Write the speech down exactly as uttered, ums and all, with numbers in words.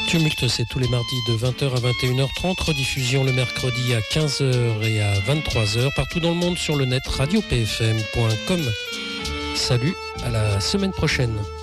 Tumulte, c'est tous les mardis de vingt heures à vingt et une heures trente, rediffusion le mercredi à quinze heures et à vingt-trois heures, partout dans le monde sur le net radio p f m point com. Salut, à la semaine prochaine.